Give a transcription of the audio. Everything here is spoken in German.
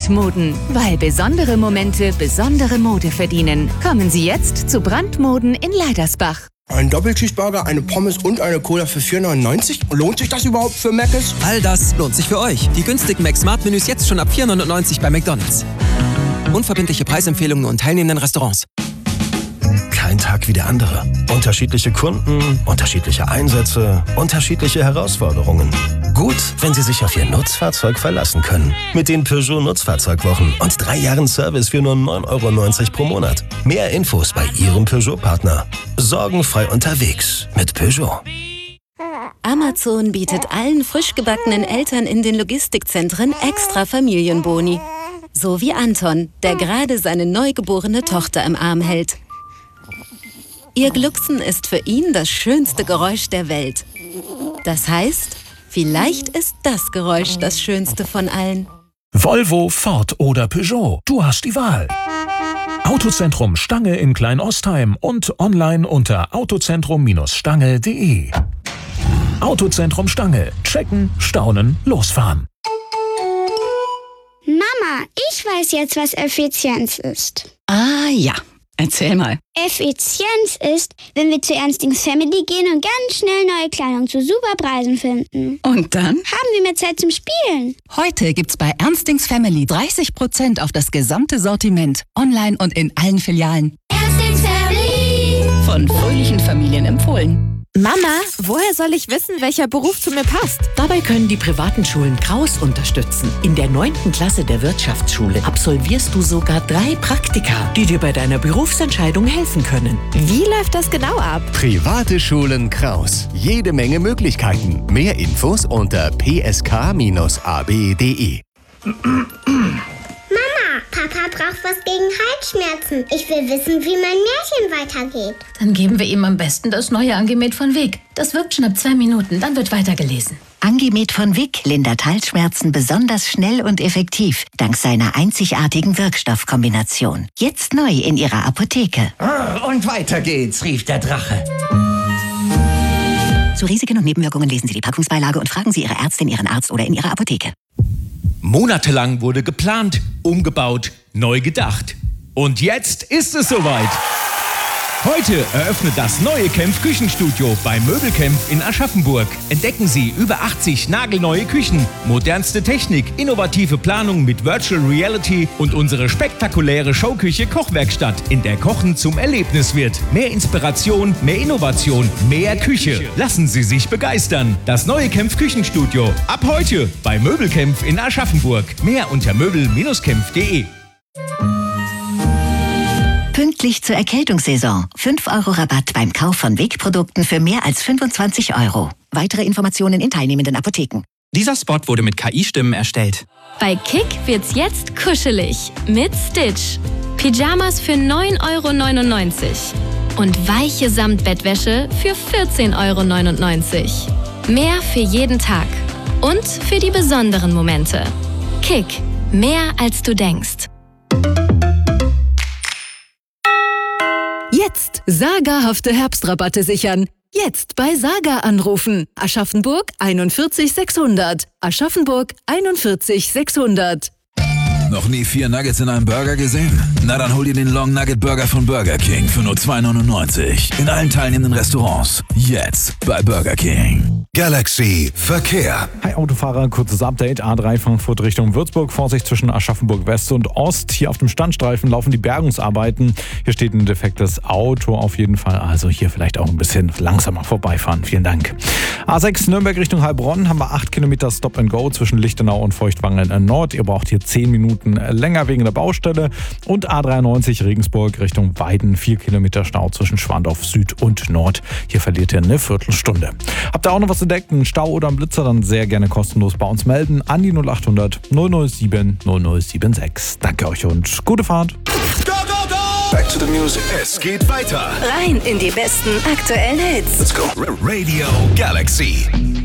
Brandmoden. Weil besondere Momente besondere Mode verdienen. Kommen Sie jetzt zu Brandmoden in Leidersbach. Ein Doppelcheeseburger, eine Pommes und eine Cola für 4,99? Lohnt sich das überhaupt für Mc's? All das lohnt sich für euch. Die günstigen Mac-Smart-Menüs jetzt schon ab 4,99 bei McDonald's. Unverbindliche Preisempfehlungen und teilnehmenden Restaurants. Kein Tag wie der andere. Unterschiedliche Kunden, unterschiedliche Einsätze, unterschiedliche Herausforderungen. Gut, wenn Sie sich auf Ihr Nutzfahrzeug verlassen können. Mit den Peugeot Nutzfahrzeugwochen und 3 Jahren Service für nur 9,90 € pro Monat. Mehr Infos bei Ihrem Peugeot-Partner. Sorgenfrei unterwegs mit Peugeot. Amazon bietet allen frisch gebackenen Eltern in den Logistikzentren extra Familienboni. So wie Anton, der gerade seine neugeborene Tochter im Arm hält. Ihr Glucksen ist für ihn das schönste Geräusch der Welt. Das heißt, vielleicht ist das Geräusch das schönste von allen. Volvo, Ford oder Peugeot. Du hast die Wahl. Autozentrum Stange in Klein-Ostheim und online unter autozentrum-stange.de. Autozentrum Stange. Checken, staunen, losfahren. Mama, ich weiß jetzt, was Effizienz ist. Ah ja, erzähl mal. Effizienz ist, wenn wir zu Ernstings Family gehen und ganz schnell neue Kleidung zu super Preisen finden. Und dann? Haben wir mehr Zeit zum Spielen. Heute gibt's bei Ernstings Family 30% auf das gesamte Sortiment. Online und in allen Filialen. Ernstings Family. Von fröhlichen Familien empfohlen. Mama, woher soll ich wissen, welcher Beruf zu mir passt? Dabei können die privaten Schulen Kraus unterstützen. In der 9. Klasse der Wirtschaftsschule absolvierst du sogar 3 Praktika, die dir bei deiner Berufsentscheidung helfen können. Wie läuft das genau ab? Private Schulen Kraus. Jede Menge Möglichkeiten. Mehr Infos unter psk-ab.de. Papa braucht was gegen Halsschmerzen. Ich will wissen, wie mein Märchen weitergeht. Dann geben wir ihm am besten das neue Angemet von Wick. Das wirkt schon ab 2 Minuten, dann wird weitergelesen. Angemet von Wick lindert Halsschmerzen besonders schnell und effektiv, dank seiner einzigartigen Wirkstoffkombination. Jetzt neu in Ihrer Apotheke. Und weiter geht's, rief der Drache. Zu Risiken und Nebenwirkungen lesen Sie die Packungsbeilage und fragen Sie Ihre Ärztin, Ihren Arzt oder in Ihrer Apotheke. Monatelang wurde geplant, umgebaut, neu gedacht. Und jetzt ist es soweit. Heute eröffnet das neue Kempf Küchenstudio bei Möbelkempf in Aschaffenburg. Entdecken Sie über 80 nagelneue Küchen, modernste Technik, innovative Planung mit Virtual Reality und unsere spektakuläre Showküche Kochwerkstatt, in der Kochen zum Erlebnis wird. Mehr Inspiration, mehr Innovation, mehr Küche. Lassen Sie sich begeistern. Das neue Kempf Küchenstudio. Ab heute bei Möbelkempf in Aschaffenburg. Mehr unter möbel-kempf.de. Pünktlich zur Erkältungssaison. 5 € Rabatt beim Kauf von Wick-Produkten für mehr als 25 €. Weitere Informationen in teilnehmenden Apotheken. Dieser Spot wurde mit KI-Stimmen erstellt. Bei Kick wird's jetzt kuschelig mit Stitch. Pyjamas für 9,99 € und weiche Samtbettwäsche für 14,99 €. Mehr für jeden Tag und für die besonderen Momente. Kick. Mehr als du denkst. Jetzt sagerhafte Herbstrabatte sichern. Jetzt bei Saga anrufen. Aschaffenburg 41 600. Aschaffenburg 41 600. Noch nie 4 Nuggets in einem Burger gesehen? Na dann hol dir den Long Nugget Burger von Burger King für nur 2,99 € in allen teilnehmenden Restaurants. Jetzt bei Burger King. Galaxy Verkehr. Hi Autofahrer, kurzes Update. A3 Frankfurt Richtung Würzburg. Vorsicht zwischen Aschaffenburg West und Ost. Hier auf dem Standstreifen laufen die Bergungsarbeiten. Hier steht ein defektes Auto auf jeden Fall. Also hier vielleicht auch ein bisschen langsamer vorbeifahren. Vielen Dank. A6 Nürnberg Richtung Heilbronn haben wir 8 Kilometer Stop and Go zwischen Lichtenau und Feuchtwangen Nord. Ihr braucht hier 10 Minuten länger wegen der Baustelle. Und A93 Regensburg Richtung Weiden. 4 Kilometer Stau zwischen Schwandorf Süd und Nord. Hier verliert ihr eine Viertelstunde. Habt ihr auch noch was entdeckt, einen Stau oder einen Blitzer, dann sehr gerne kostenlos bei uns melden an die 0800 007 0076. Danke euch und gute Fahrt. Back to the music. Es geht weiter. Rein in die besten aktuellen Hits. Let's go. Radio Galaxy.